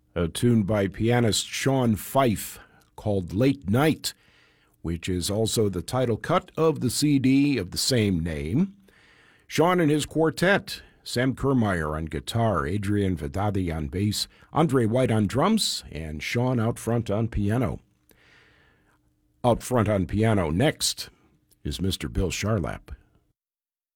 a tune by pianist Sean Fife called Late Night, which is also the title cut of the CD of the same name. Sean and his quartet, Sam Kermeyer on guitar, Adrian Vedadi on bass, Andre White on drums, and Sean out front on piano. Out front on piano next is Mr. Bill Charlap.